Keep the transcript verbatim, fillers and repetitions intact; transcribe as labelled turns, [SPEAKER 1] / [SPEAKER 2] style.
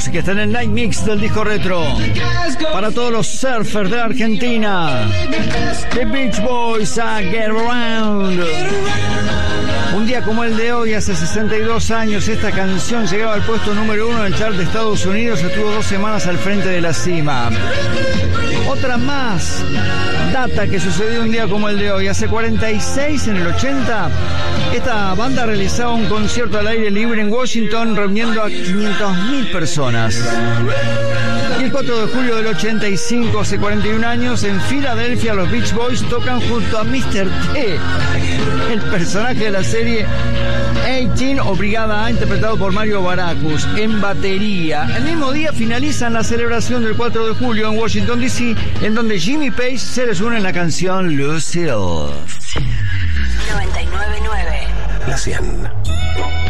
[SPEAKER 1] música está en el Night Mix del disco retro. Para todos los surfers de Argentina, The Beach Boys a Get Around. Un día como el de hoy, hace sesenta y dos años, esta canción llegaba al puesto número uno del chart de Estados Unidos. Estuvo dos semanas al frente de la cima. Otra más data que sucedió un día como el de hoy, hace cuarenta y seis, en el ochenta, esta banda realizaba un concierto al aire libre en Washington, reuniendo a quinientas mil personas. Y el cuatro de julio del ochenta y cinco, hace cuarenta y un años, en Filadelfia, los Beach Boys tocan junto a míster T, el personaje de la serie dieciocho o Brigada A, interpretado por Mario Baracus, en batería. El mismo día finalizan la celebración del cuatro de julio en Washington, D C, en donde Jimmy Page se les une en la canción Lucille.
[SPEAKER 2] noventa y nueve punto nueve.
[SPEAKER 3] La cien.